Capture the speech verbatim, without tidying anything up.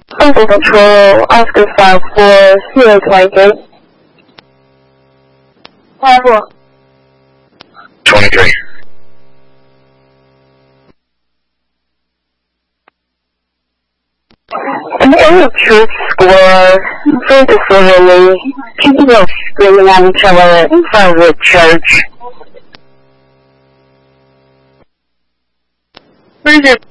Central Control, Oscar five four, zero twenty-three. five four. twenty-three. An area of Truth Squad, very disorderly, people are screaming at each other in front of the church. Where's your